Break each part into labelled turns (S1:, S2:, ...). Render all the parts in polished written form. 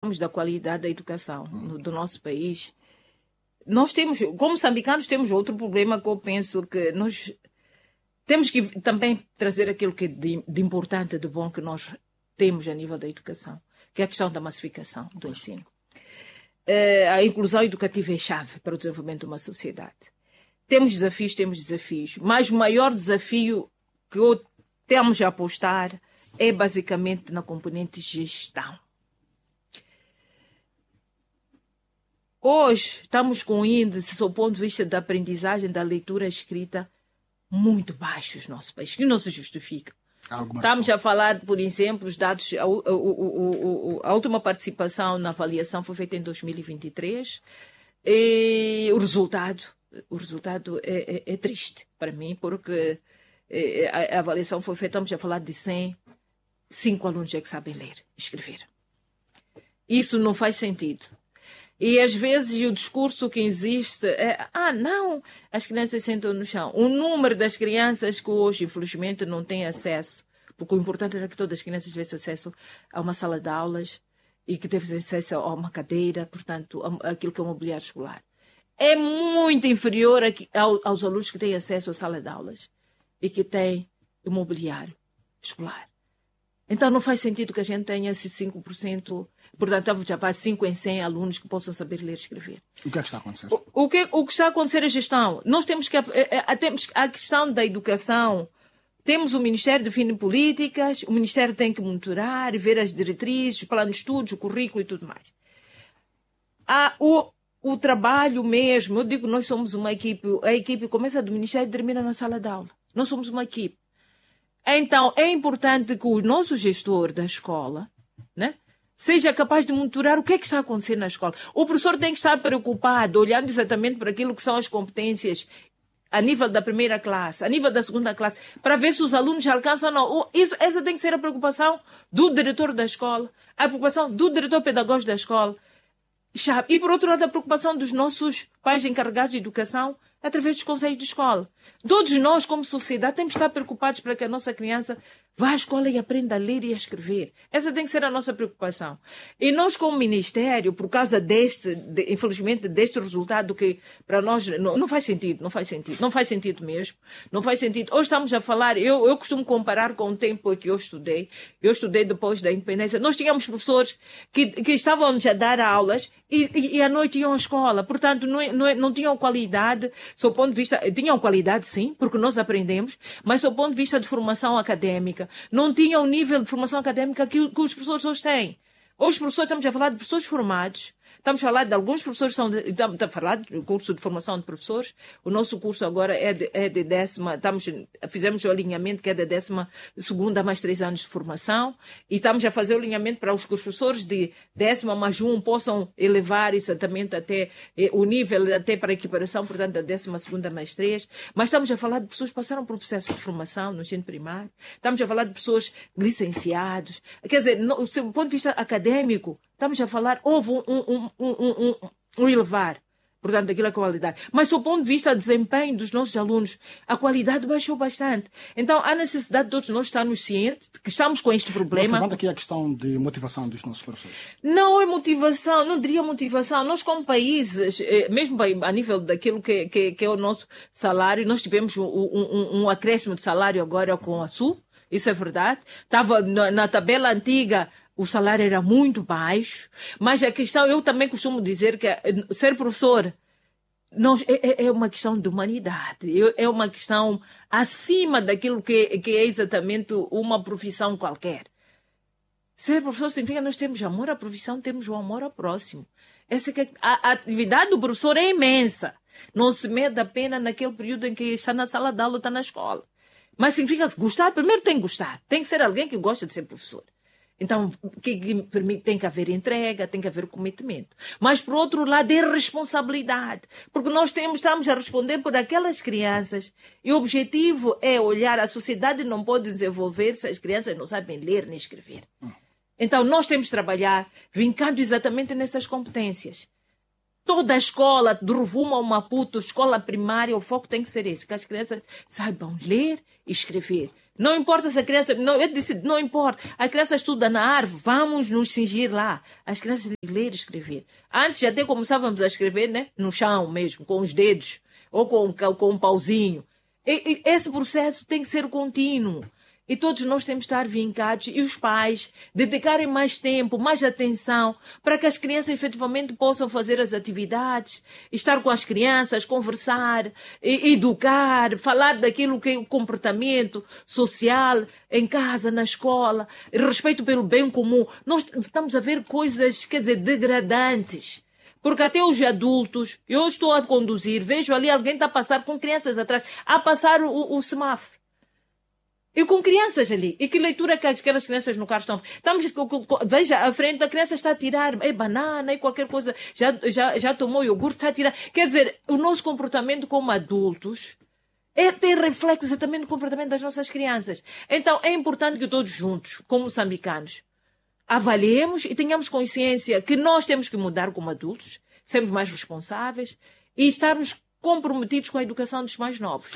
S1: da qualidade da educação do nosso país, nós temos, como moçambicanos, temos outro problema que eu penso que nós temos que também trazer aquilo que é de importante, de bom que nós temos a nível da educação, que é a questão da massificação do ensino. A inclusão educativa é chave para o desenvolvimento de uma sociedade. Temos desafios, mas o maior desafio que temos a apostar é basicamente na componente gestão. Hoje estamos com índices, do ponto de vista da aprendizagem, da leitura escrita, muito baixos no nosso país, que não se justifica. Estamos a falar, por exemplo, os dados, a última participação na avaliação foi feita em 2023 e o resultado é triste para mim, porque a avaliação foi feita, estamos a falar de 100, 5 alunos é que sabem ler e escrever. Isso não faz sentido. E às vezes o discurso que existe é, não, as crianças sentam no chão. O número das crianças que hoje, infelizmente, não têm acesso, porque o importante era que todas as crianças tivessem acesso a uma sala de aulas e que tivessem acesso a uma cadeira, portanto, aquilo que é o mobiliário escolar. É muito inferior aos alunos que têm acesso à sala de aulas e que têm o mobiliário escolar. Então não faz sentido que a gente tenha esses 5%, portanto, estamos já para 5 em 100 alunos que possam saber ler e escrever.
S2: O que é que está a acontecer?
S1: O que está a acontecer é a gestão. Nós temos a questão da educação. Temos o Ministério define políticas, o Ministério tem que monitorar, ver as diretrizes, o plano de estudos, o currículo e tudo mais. O trabalho mesmo, eu digo, nós somos uma equipe, a equipe começa do Ministério e termina na sala de aula. Nós somos uma equipe. Então, é importante que o nosso gestor da escola, né, seja capaz de monitorar o que é que está acontecendo na escola. O professor tem que estar preocupado, olhando exatamente para aquilo que são as competências a nível da primeira classe, a nível da segunda classe, para ver se os alunos alcançam ou não. Essa tem que ser a preocupação do diretor da escola, a preocupação do diretor pedagógico da escola. E, por outro lado, a preocupação dos nossos pais encarregados de educação através dos conselhos de escola. Todos nós, como sociedade, temos que estar preocupados para que a nossa criança vá à escola e aprenda a ler e a escrever. Essa tem que ser a nossa preocupação. E nós, como Ministério, por causa infelizmente, deste resultado que para nós não faz sentido mesmo. Não faz sentido. Hoje estamos a falar, eu costumo comparar com o tempo que eu estudei. Eu estudei depois da independência. Nós tínhamos professores que estavam a dar aulas e à noite iam à escola. Portanto, não tinham qualidade, do ponto de vista, tinham qualidade sim, porque nós aprendemos, mas do ponto de vista de formação académica, não tinham o nível de formação académica que os professores hoje têm. Hoje os professores, estamos a falar de professores formados, estamos a falar de alguns professores, estamos a falar do curso de formação de professores. O nosso curso agora é de décima, fizemos o alinhamento que é de 12ª mais 3 anos de formação e estamos a fazer o alinhamento para os professores de 10ª mais 1 possam elevar exatamente até o nível, até para a equiparação, portanto, da 12ª mais 3. Mas estamos a falar de pessoas que passaram por um processo de formação no ensino primário, estamos a falar de pessoas licenciados. Quer dizer, do ponto de vista académico, estamos a falar, houve um elevar, portanto, daquilo é a qualidade. Mas, do ponto de vista do desempenho dos nossos alunos, a qualidade baixou bastante. Então, há necessidade de todos nós estarmos cientes de que estamos com este problema.
S2: Mas levanta aqui a questão de motivação dos nossos professores.
S1: Não é motivação, não diria motivação. Nós, como países, mesmo a nível daquilo que é o nosso salário, nós tivemos um acréscimo de salário agora com a Sul, isso é verdade. Estava na tabela antiga, o salário era muito baixo, mas a questão, eu também costumo dizer que ser professor é uma questão de humanidade, é uma questão acima daquilo que é exatamente uma profissão qualquer. Ser professor significa que nós temos amor à profissão, temos o amor ao próximo. A atividade do professor é imensa. Não se mede a pena naquele período em que está na sala de aula ou está na escola. Mas significa gostar, primeiro tem que gostar. Tem que ser alguém que gosta de ser professor. Então, tem que haver entrega, tem que haver comprometimento. Mas, por outro lado, é responsabilidade. Porque nós estamos a responder por aquelas crianças. E o objetivo é olhar, a sociedade não pode desenvolver se as crianças não sabem ler nem escrever. Então, nós temos que trabalhar vincando exatamente nessas competências. Toda a escola, do Rovuma ao Maputo, escola primária, o foco tem que ser esse, que as crianças saibam ler e escrever. Não importa se a criança... Não, eu disse, não importa. A criança estuda na árvore, vamos nos cingir lá. As crianças têm que ler e escrever. Antes até começávamos a escrever, né? No chão mesmo, com os dedos, ou com um pauzinho. E esse processo tem que ser contínuo. E todos nós temos que estar vincados, e os pais dedicarem mais tempo, mais atenção, para que as crianças efetivamente possam fazer as atividades, estar com as crianças, conversar, educar, falar daquilo que é o comportamento social, em casa, na escola, respeito pelo bem comum. Nós estamos a ver coisas, quer dizer, degradantes. Porque até os adultos, eu estou a conduzir, vejo ali alguém está a passar com crianças atrás, a passar o semáforo. E com crianças ali. E que leitura que aquelas crianças no carro estão... Veja, à frente a criança está a tirar banana e qualquer coisa. Já tomou iogurte, está a tirar... Quer dizer, o nosso comportamento como adultos tem reflexo exatamente no comportamento das nossas crianças. Então, é importante que todos juntos, como moçambicanos, avaliemos e tenhamos consciência que nós temos que mudar como adultos, sermos mais responsáveis e estarmos comprometidos com a educação dos mais novos.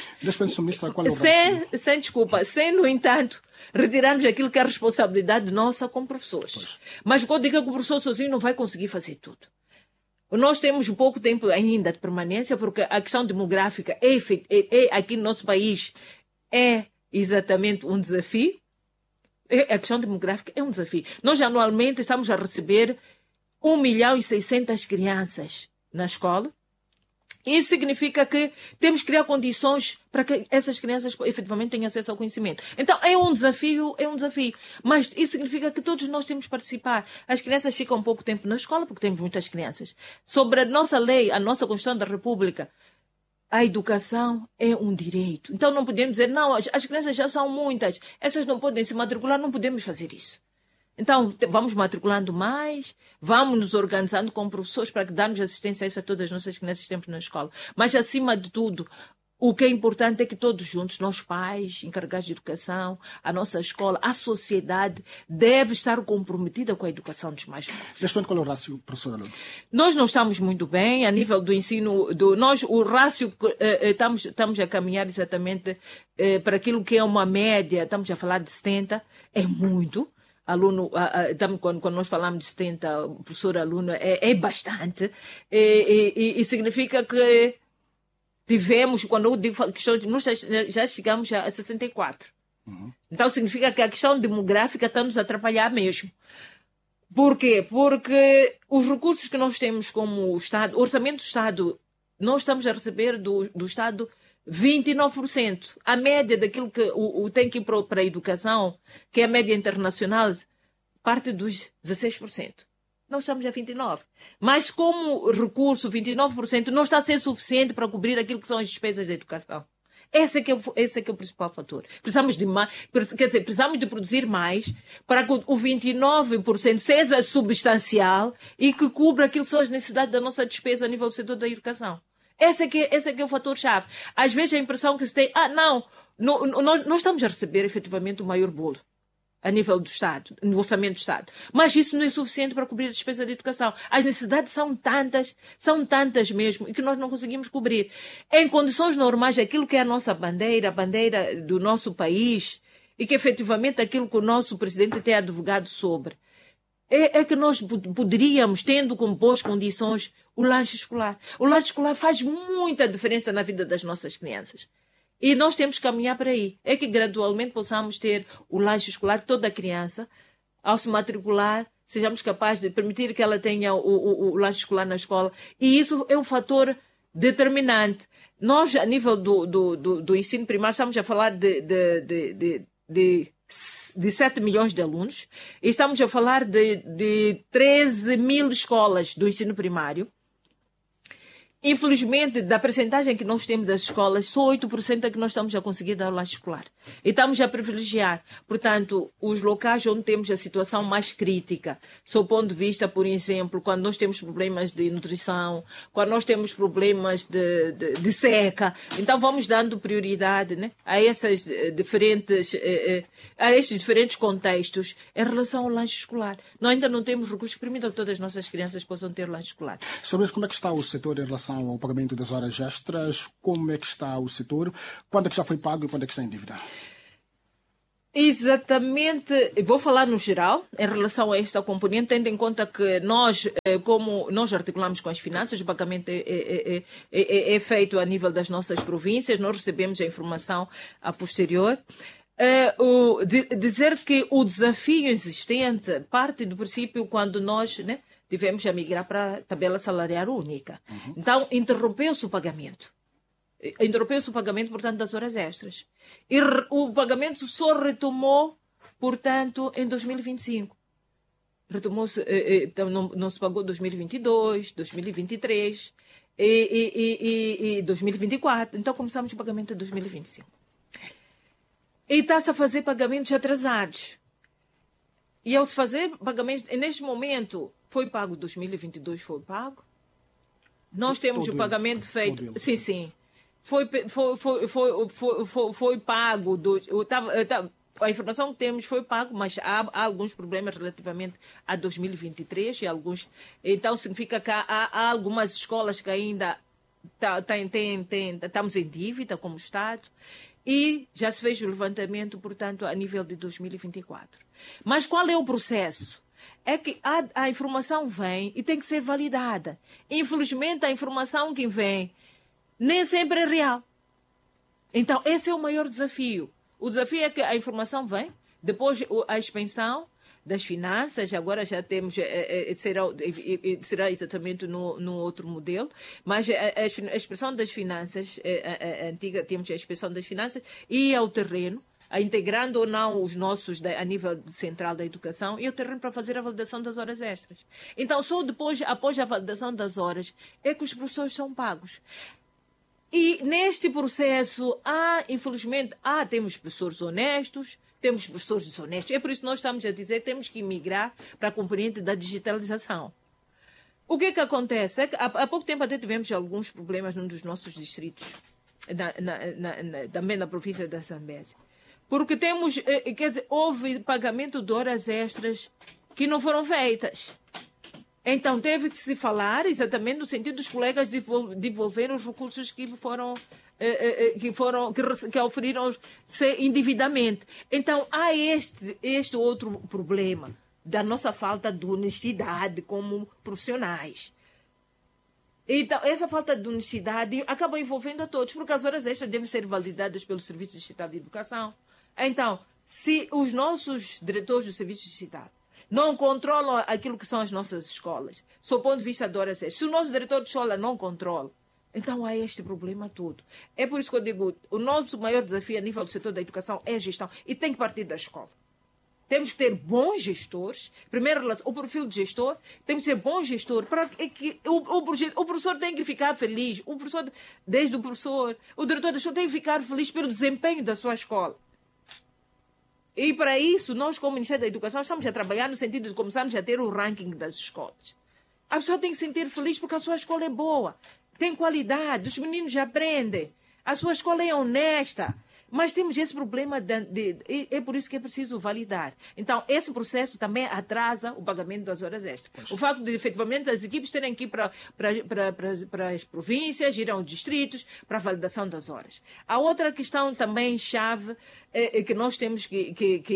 S1: Sem, no entanto, retirarmos aquilo que é a responsabilidade nossa como professores. Pois. Mas quando digo que o professor sozinho não vai conseguir fazer tudo. Nós temos pouco tempo ainda de permanência, porque a questão demográfica aqui no nosso país é exatamente um desafio. A questão demográfica é um desafio. Nós anualmente estamos a receber 1.600.000 crianças na escola. Isso significa que temos que criar condições para que essas crianças efetivamente tenham acesso ao conhecimento. Então, é um desafio. Mas isso significa que todos nós temos que participar. As crianças ficam pouco tempo na escola, porque temos muitas crianças. Sobre a nossa lei, a nossa Constituição da República, a educação é um direito. Então, não podemos dizer, não, as crianças já são muitas, essas não podem se matricular, não podemos fazer isso. Então, vamos matriculando mais, vamos nos organizando com professores para que darmos assistência a todas as nossas crianças que temos na escola. Mas, acima de tudo, o que é importante é que todos juntos, nós pais, encarregados de educação, a nossa escola, a sociedade, deve estar comprometida com a educação dos mais novos.
S2: Neste momento, qual é o rácio, professora Luna?
S1: Nós não estamos muito bem a nível do ensino. O rácio, estamos a caminhar exatamente para aquilo que é uma média, estamos a falar de 70, é muito. Aluno, quando nós falamos de 70, professor-aluno, é bastante. E significa que tivemos, quando eu digo que nós já chegamos a 64. Uhum. Então significa que a questão demográfica está nos a atrapalhar mesmo. Por quê? Porque os recursos que nós temos como Estado, o orçamento do Estado, nós estamos a receber do Estado 29%. A média daquilo que tem que ir para a educação, que é a média internacional, parte dos 16%. Nós estamos a 29%. Mas como recurso, 29% não está a ser suficiente para cobrir aquilo que são as despesas da educação. Esse é que é o principal fator. Precisamos de mais, precisamos de produzir mais para que o 29% seja substancial e que cubra aquilo que são as necessidades da nossa despesa a nível do setor da educação. Esse é que é o fator-chave. Às vezes a impressão que se tem, nós estamos a receber efetivamente o maior bolo a nível do Estado, no orçamento do Estado. Mas isso não é suficiente para cobrir a despesa de educação. As necessidades são tantas mesmo, e que nós não conseguimos cobrir. Em condições normais, aquilo que é a nossa bandeira, a bandeira do nosso país, e que efetivamente aquilo que o nosso presidente tem advogado sobre, é que nós poderíamos, tendo com boas condições, o lanche escolar. O lanche escolar faz muita diferença na vida das nossas crianças. E nós temos que caminhar para aí. É que gradualmente possamos ter o lanche escolar, toda criança, ao se matricular, sejamos capazes de permitir que ela tenha o lanche escolar na escola. E isso é um fator determinante. Nós, a nível do ensino primário, estamos a falar de 7 milhões de alunos. E estamos a falar de 13 mil escolas do ensino primário. Infelizmente, da percentagem que nós temos das escolas, só 8% é que nós estamos a conseguir dar o lanche escolar. E estamos a privilegiar. Portanto, os locais onde temos a situação mais crítica, sob o ponto de vista, por exemplo, quando nós temos problemas de nutrição, quando nós temos problemas de seca, então vamos dando prioridade, né, a estes diferentes contextos em relação ao lanche escolar. Nós ainda não temos recursos que permitam que todas as nossas crianças possam ter lanche escolar.
S2: Sobre isso, como é que está o setor em relação ao pagamento das horas extras? Como é que está o setor? Quando é que já foi pago e quando é que está em dívida?
S1: Exatamente, eu vou falar no geral em relação a esta componente, tendo em conta que nós, como nós articulamos com as finanças, o pagamento é feito a nível das nossas províncias, nós recebemos a informação a posterior. Dizer que o desafio existente parte do princípio quando nós, né, tivemos a migrar para a tabela salarial única. Então, interrompeu-se o pagamento. Interrompeu-se o pagamento, portanto, das horas extras. E o pagamento só retomou, portanto, em 2025. Retomou-se, não se pagou 2022, 2023 e 2024. Então, começamos o pagamento em 2025. E está-se a fazer pagamentos atrasados. E ao se fazer pagamentos, neste momento, foi pago 2022, foi pago. Nós temos o pagamento feito. Sim. Foi pago. A informação que temos foi pago, mas há alguns problemas relativamente a 2023 e alguns. Então significa que há algumas escolas que ainda estamos em dívida como Estado e já se fez o levantamento, portanto, a nível de 2024. Mas qual é o processo? É que a informação vem e tem que ser validada. Infelizmente, a informação que vem nem sempre é real. Então, esse é o maior desafio. O desafio é que a informação vem, depois a expensão das finanças, agora já temos, será exatamente no outro modelo, mas a expressão das finanças, antiga, temos a expressão das finanças, e ao terreno, integrando ou não os nossos a nível central da educação, e o terreno para fazer a validação das horas extras. Então, só depois, após a validação das horas, é que os professores são pagos. E neste processo, infelizmente, temos professores honestos, temos professores desonestos. É por isso que nós estamos a dizer que temos que migrar para a componente da digitalização. O que é que acontece? É que há pouco tempo até tivemos alguns problemas num dos nossos distritos, também na província da Zambésia. Porque temos, houve pagamento de horas extras que não foram feitas. Então, teve que se falar exatamente no sentido dos colegas devolver os recursos que oferiram indevidamente. Então, há este outro problema da nossa falta de honestidade como profissionais. Então, essa falta de honestidade acaba envolvendo a todos, porque as horas extras devem ser validadas pelo Serviço Distrital de Educação. Então, se os nossos diretores do Serviço Distrital não controlam aquilo que são as nossas escolas, sob o ponto de vista de horas extras, se o nosso diretor de escola não controla, então há este problema todo. É por isso que eu digo, o nosso maior desafio a nível do setor da educação é a gestão, e tem que partir da escola. Temos que ter bons gestores. Primeiro, o perfil de gestor, temos que ser bom gestor para que o professor tem que ficar feliz. O diretor da escola tem que ficar feliz pelo desempenho da sua escola. E para isso, nós, como Ministério da Educação, estamos a trabalhar no sentido de começarmos a ter o ranking das escolas. A pessoa tem que se sentir feliz porque a sua escola é boa, tem qualidade, os meninos aprendem, a sua escola é honesta. Mas temos esse problema, é por isso que é preciso validar. Então, esse processo também atrasa o pagamento das horas extras. O facto de, efetivamente, as equipes terem que ir para as províncias, ir aos distritos, para a validação das horas. A outra questão também chave é que nós temos que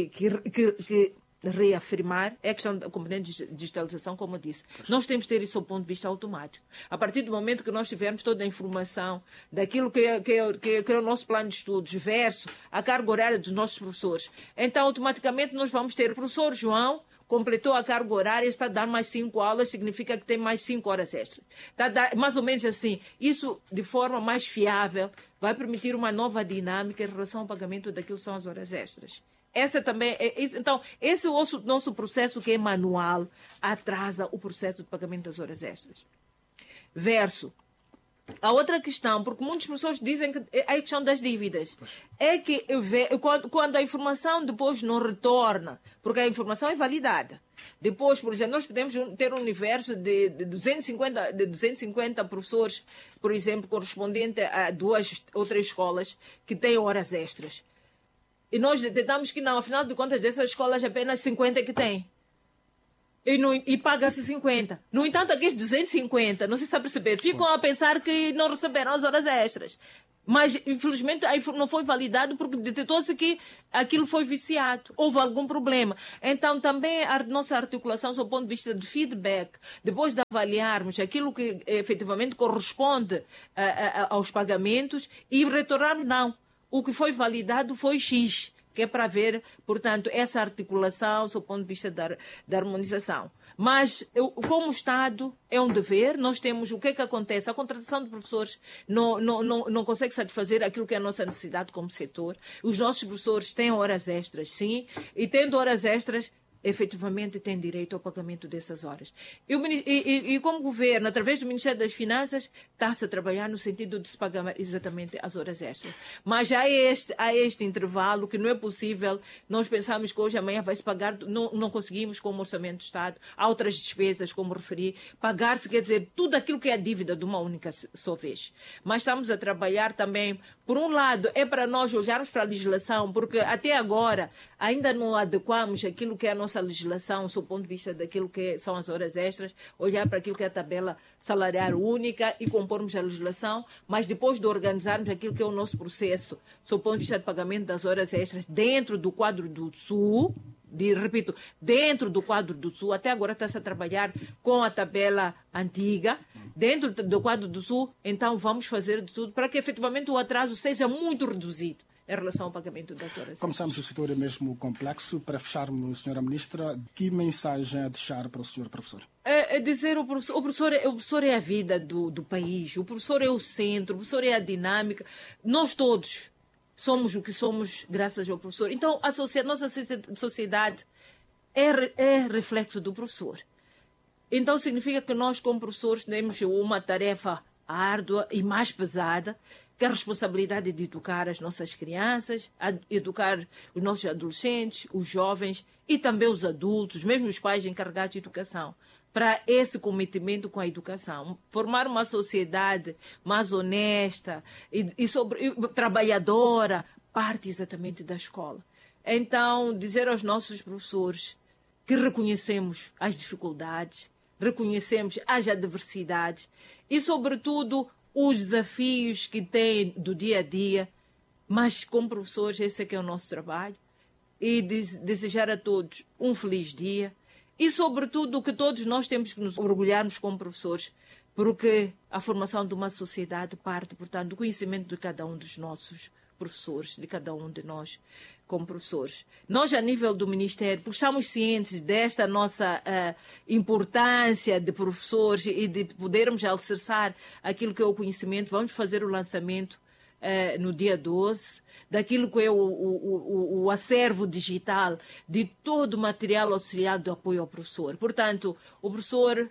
S1: reafirmar é a questão da componente de digitalização, como eu disse. Nós temos que ter isso do ponto de vista automático. A partir do momento que nós tivermos toda a informação daquilo que é o nosso plano de estudos versus a carga horária dos nossos professores, então automaticamente nós vamos ter o professor João completou a carga horária, está a dar mais 5 aulas, significa que tem mais 5 horas extras. Está a dar, mais ou menos assim. Isso, de forma mais fiável, vai permitir uma nova dinâmica em relação ao pagamento daquilo que são as horas extras. Essa também então, esse é o nosso processo que é manual, atrasa o processo de pagamento das horas extras. Verso. A outra questão, porque muitos professores dizem que é a questão das dívidas. É que quando a informação depois não retorna, porque a informação é validada. Depois, por exemplo, nós podemos ter um universo de 250 professores, por exemplo, correspondente a 2 ou 3 escolas que têm horas extras. E nós detectamos que não, afinal de contas, dessas escolas apenas 50 que têm. E paga-se 50. No entanto, aqueles 250, não sei se está a perceber, ficam a pensar que não receberam as horas extras. Mas, infelizmente, não foi validado porque detectou-se que aquilo foi viciado. Houve algum problema. Então, também a nossa articulação, do ponto de vista de feedback, depois de avaliarmos aquilo que efetivamente corresponde aos pagamentos e retornar, não. O que foi validado foi X, que é para ver, portanto, essa articulação do ponto de vista da harmonização. Mas, como Estado, é um dever. Nós temos, o que é que acontece? A contratação de professores não consegue satisfazer aquilo que é a nossa necessidade como setor. Os nossos professores têm horas extras, sim, e tendo horas extras, efetivamente têm direito ao pagamento dessas horas. E como governo, através do Ministério das Finanças, está-se a trabalhar no sentido de se pagar exatamente as horas extras. Mas há este intervalo que não é possível. Nós pensamos que hoje, amanhã vai-se pagar, não conseguimos com o Orçamento do Estado. Há outras despesas, como referi. Pagar-se quer dizer tudo aquilo que é a dívida de uma única só vez. Mas estamos a trabalhar também, por um lado, é para nós olharmos para a legislação, porque até agora ainda não adequamos aquilo que é a nossa legislação, do ponto de vista daquilo que são as horas extras, olhar para aquilo que é a tabela salarial única e compormos a legislação, mas depois de organizarmos aquilo que é o nosso processo, do ponto de vista de pagamento das horas extras, dentro do quadro do Sul, repito, dentro do quadro do Sul, até agora está-se a trabalhar com a tabela antiga, dentro do quadro do Sul, então vamos fazer de tudo para que efetivamente o atraso seja muito reduzido em relação ao pagamento das horas.
S2: Começamos o setor é mesmo complexo. Para fecharmos, Sra. Ministra, que mensagem a deixar para o Sr. Professor?
S1: É dizer, o professor é a vida do país, o professor é o centro, o professor é a dinâmica. Nós todos somos o que somos graças ao professor. Então, nossa sociedade é reflexo do professor. Então, significa que nós, como professores, temos uma tarefa árdua e mais pesada, que é a responsabilidade de educar as nossas crianças, educar os nossos adolescentes, os jovens e também os adultos, mesmo os pais encarregados de educação, para esse cometimento com a educação. Formar uma sociedade mais honesta e trabalhadora parte exatamente da escola. Então, dizer aos nossos professores que reconhecemos as dificuldades, reconhecemos as adversidades e, sobretudo, os desafios que têm do dia a dia, mas como professores esse é que é o nosso trabalho, e desejar a todos um feliz dia e, sobretudo, que todos nós temos que nos orgulharmos como professores, porque a formação de uma sociedade parte, portanto, do conhecimento de cada um dos nossos professores, de cada um de nós como professores. Nós, a nível do Ministério, porque estamos cientes desta nossa importância de professores e de podermos alicerçar aquilo que é o conhecimento, vamos fazer o lançamento no dia 12, daquilo que é o acervo digital de todo o material auxiliar do apoio ao professor. Portanto, o professor,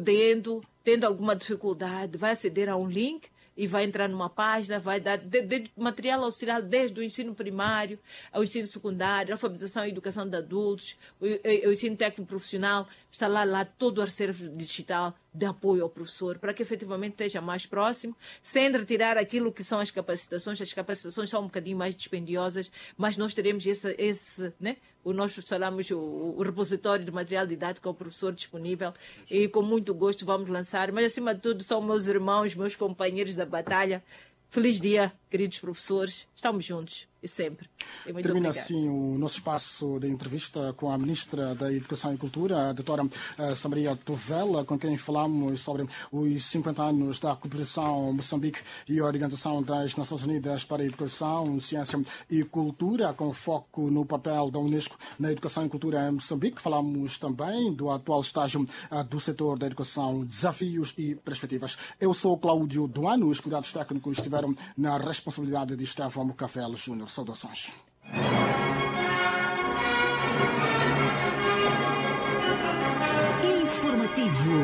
S1: tendo alguma dificuldade, vai aceder a um link e vai entrar numa página, vai dar material auxiliar desde o ensino primário ao ensino secundário, alfabetização e educação de adultos, o ensino técnico profissional, está lá todo o acervo digital de apoio ao professor, para que efetivamente esteja mais próximo, sem retirar aquilo que são as capacitações. As capacitações são um bocadinho mais dispendiosas, mas nós teremos né? Nós falamos o repositório de material didático ao professor disponível e com muito gosto vamos lançar. Mas, acima de tudo, são meus irmãos, meus companheiros da batalha. Feliz dia, queridos professores. Estamos juntos e sempre. E muito
S2: Termina
S1: obrigada.
S2: assim o nosso espaço de entrevista com a Ministra da Educação e Cultura, a doutora Samaria Tovela, com quem falamos sobre os 50 anos da cooperação Moçambique e a Organização das Nações Unidas para a Educação, Ciência e Cultura, com foco no papel da Unesco na educação e cultura em Moçambique. Falamos também do atual estágio do setor da educação, desafios e perspectivas. Eu sou Cláudio Duano, os cuidados técnicos estiveram na responsabilidade de Estevão Mocavel Júnior. Saudações.
S3: Informativo.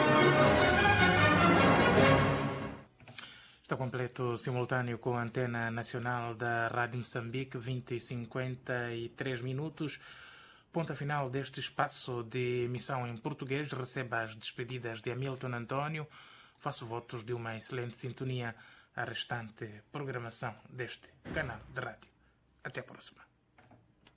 S4: Está completo simultâneo com a antena nacional da Rádio Moçambique, 20h53 minutos. Ponto final deste espaço de emissão em português. Receba as despedidas de Hamilton António. Faço votos de uma excelente sintonia à restante programação deste canal de rádio. Até a próxima.